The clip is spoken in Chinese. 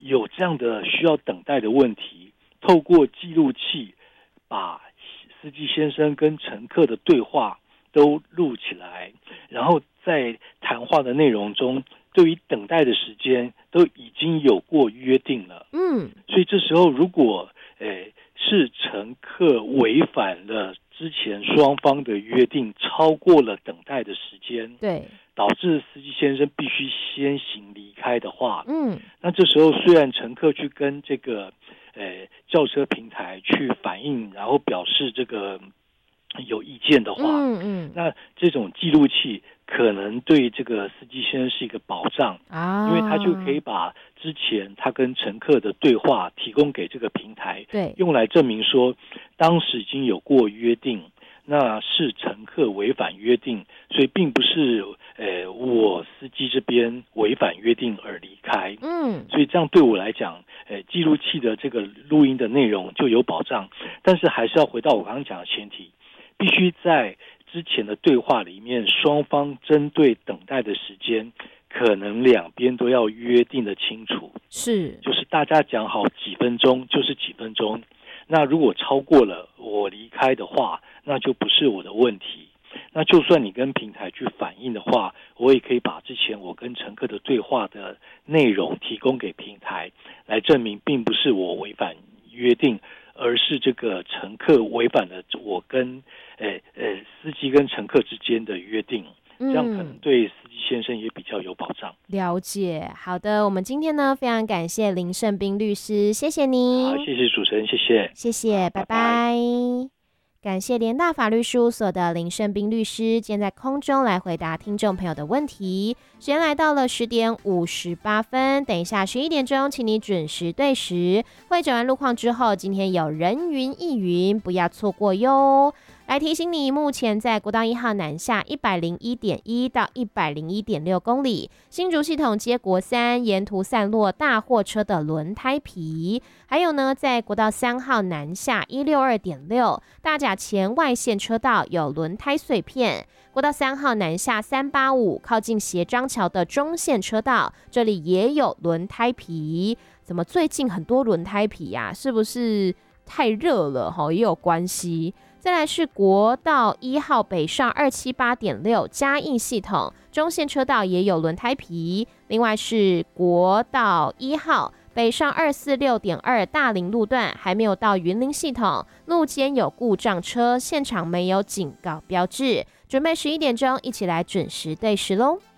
有这样的需要等待的问题，透过记录器把司机先生跟乘客的对话都录起来，然后在谈话的内容中，对于等待的时间都已经有过约定了。所以这时候如果是乘客违反了之前双方的约定，超过了等待的时间， 对， 导致司机先生必须先行离开的话，那这时候虽然乘客去跟这个轿车平台去反映，然后表示这个有意见的话，那这种记录器可能对这个司机先生是一个保障啊，因为他就可以把之前他跟乘客的对话提供给这个平台， 对， 用来证明说当时已经有过约定，那是乘客违反约定，所以并不是我司机这边违反约定而离开。所以这样对我来讲，记录器的这个录音的内容就有保障，但是还是要回到我刚刚讲的前提，必须在之前的对话里面，双方针对等待的时间，可能两边都要约定的清楚，就是大家讲好几分钟就是几分钟，那如果超过了我离开的话，那就不是我的问题。那就算你跟平台去反映的话，我也可以把之前我跟乘客的对话的内容提供给平台，来证明并不是我违反约定，而是这个乘客违反了我跟司机跟乘客之间的约定，这样可能对司机先生也比较有保障。 了解，好的，我们今天呢非常感谢林胜彬律师，谢谢您。 好，谢谢主持人，谢谢， 拜拜。感谢联大法律事务所的林胜彬律师，今天在空中来回答听众朋友的问题。时间来到了10:58，等一下11点钟，请你准时对时。会诊完路况之后，今天有人云亦云，不要错过哟。来提醒你，目前在国道1号南下101.1到101.6公里，新竹系统接国3，沿途散落大货车的轮胎皮。还有呢，在国道3号南下162.6，大甲前外线车道有轮胎碎片。国道3号南下385，靠近协彰桥的中线车道，这里也有轮胎皮。怎么最近很多轮胎皮呀？是不是太热了？也有关系。再来是国道1号北上278.6嘉义系统中线车道也有轮胎皮，另外是国道1号北上246.2大林路段还没有到云林系统，路肩有故障车，现场没有警告标志。准备11点钟，一起来准时对时咯。